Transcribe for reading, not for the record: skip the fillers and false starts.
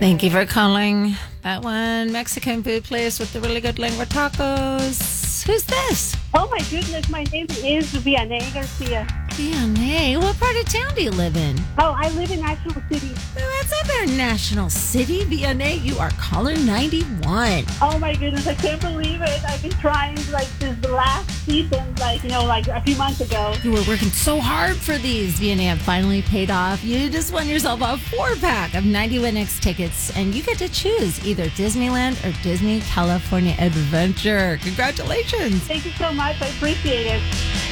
Thank you for calling. That one, Mexican food place with the really good lengua tacos. Who's this? Oh my goodness, my name is Vianney Garcia. Vianney, what part of town do you live in? Oh, I live in National City. That's other National City. Vianney, you are caller 91. Oh my goodness, I can't believe it. I've been trying since the last season, a few months ago. You were working so hard for these. Vianney, have finally paid off. You just won yourself a 4-pack of 91X tickets, and you get to choose either Disneyland or Disney California Adventure. Congratulations. Thank you so much. I appreciate it.